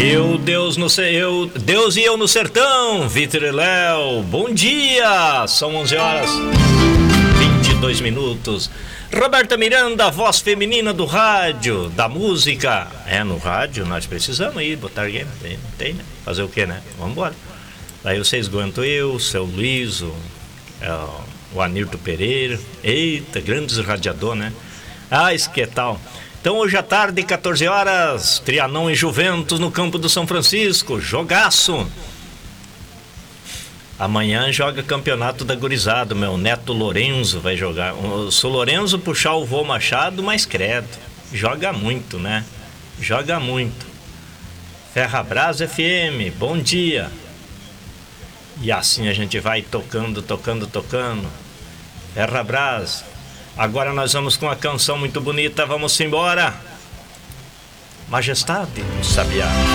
Deus e eu no sertão, Vitor e Léo, bom dia, são 11 horas 22 minutos. Roberta Miranda, voz feminina do rádio, da música. No rádio nós precisamos ir, botar alguém, não tem, né? Fazer o que, né? Vamos embora. Daí vocês aguentam eu, o seu Luiz, o Anirto Pereira. Eita, grandes radiador, né? Isso que tal. Então hoje à tarde, 14 horas, Trianon e Juventus no campo do São Francisco, jogaço. Amanhã joga campeonato da gurizada, meu neto Lorenzo vai jogar. Se o Lorenzo puxar o Vô Machado, mas credo, joga muito, né? Joga muito. Ferrabras FM, bom dia. E assim a gente vai tocando. Ferrabras. Agora nós vamos com uma canção muito bonita, vamos embora. Majestade, Sabiá.